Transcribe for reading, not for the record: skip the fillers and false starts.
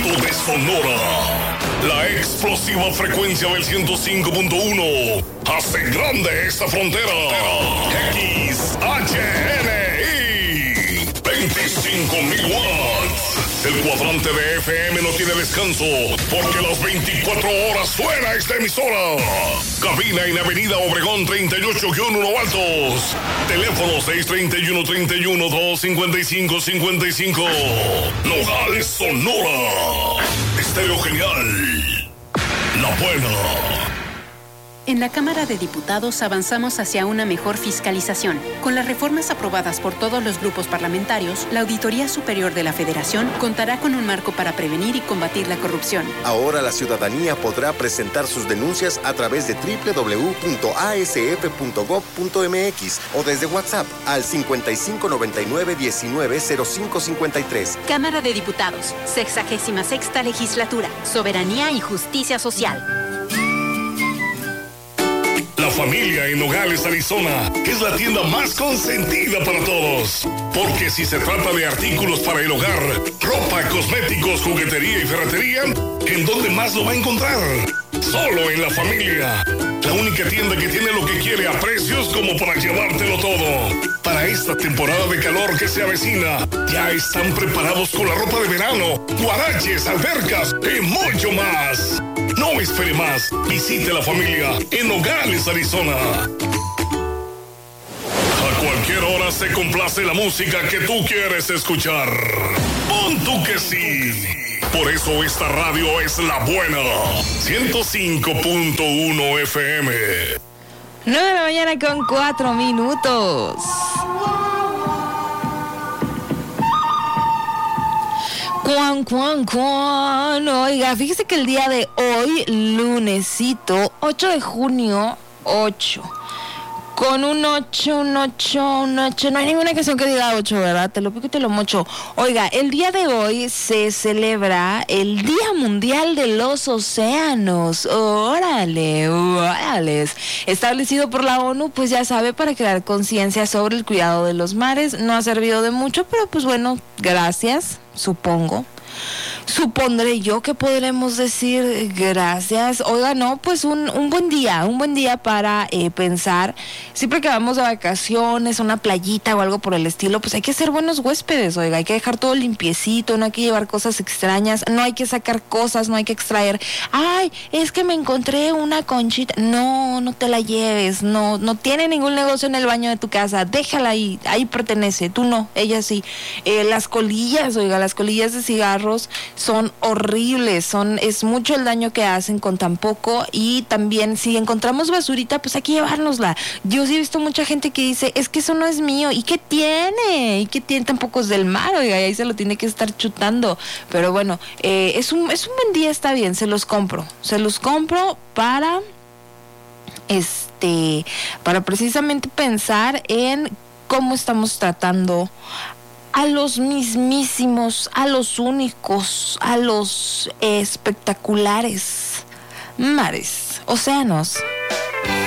Alto de Sonora. La explosiva frecuencia del 105.1 hace grande esta frontera. XHNI 25.000 watts. El cuadrante de FM no tiene descanso porque las 24 horas suena esta emisora. Cabina en Avenida Obregón 38-1 Altos. Teléfono 631-255-55. Nogales, Sonora. Estéreo Genial. La buena. En la Cámara de Diputados avanzamos hacia una mejor fiscalización. Con las reformas aprobadas por todos los grupos parlamentarios, la Auditoría Superior de la Federación contará con un marco para prevenir y combatir la corrupción. Ahora la ciudadanía podrá presentar sus denuncias a través de www.asf.gov.mx o desde WhatsApp al 5599-190553. Cámara de Diputados, 66ª Legislatura, Soberanía y Justicia Social. La Familia en Nogales, Arizona, es la tienda más consentida para todos. Porque si se trata de artículos para el hogar, ropa, cosméticos, juguetería y ferretería, ¿en dónde más lo va a encontrar? Solo en La Familia. La única tienda que tiene lo que quiere a precios como para llevártelo todo. Para esta temporada de calor que se avecina, ya están preparados con la ropa de verano, guaraches, albercas y mucho más. No espere más. Visite La Familia en Nogales, Arizona. A cualquier hora se complace la música que tú quieres escuchar. Pon tú que sí. Por eso esta radio es la buena. 105.1 FM. 9 de la mañana con 4 minutos. Cuan. Oiga, fíjese que el día de hoy, lunesito, 8 de junio, 8. Con un 8. No hay ninguna canción que diga 8, ¿verdad? Te lo pico y te lo mocho. Oiga, el día de hoy se celebra el Día Mundial de los Océanos. Órales. Establecido por la ONU, pues ya sabe, para crear conciencia sobre el cuidado de los mares. No ha servido de mucho, pero pues bueno, gracias, supongo. Supondré yo que podremos decir gracias. Oiga, no, pues un buen día para pensar. Siempre que vamos de vacaciones, una playita o algo por el estilo, pues hay que ser buenos huéspedes, oiga, hay que dejar todo limpiecito, no hay que llevar cosas extrañas, no hay que sacar cosas, no hay que extraer. Ay, es que me encontré una conchita. No te la lleves, no tiene ningún negocio en el baño de tu casa, déjala ahí pertenece, tú no, ella sí. Las colillas de cigarros son horribles, es mucho el daño que hacen con tan poco. Y también si encontramos basurita, pues hay que llevárnosla. Yo sí he visto mucha gente que dice, es que eso no es mío. ¿Y qué tiene? Tampoco es del mar, oiga, y ahí se lo tiene que estar chutando. Pero bueno, es un buen día, está bien, se los compro para precisamente pensar en cómo estamos tratando a los mismísimos, a los únicos, a los espectaculares mares, océanos.